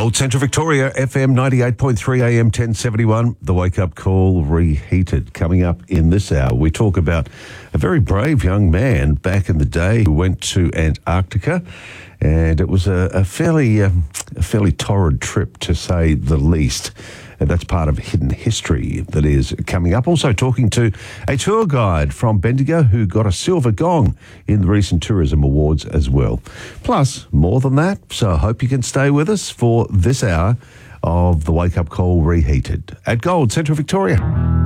Gold Central Victoria, FM 98.3 AM 1071, the wake-up call reheated. Coming up in this hour, we talk about a very brave young man back in the day who went to Antarctica, and it was a fairly torrid trip, to say the least. And that's part of hidden history that is coming up. Also talking to a tour guide from Bendigo who got a silver gong in the recent Tourism Awards as well. Plus, more than that, so I hope you can stay with us for this hour of the Wake Up Call Reheated at Gold Central Victoria.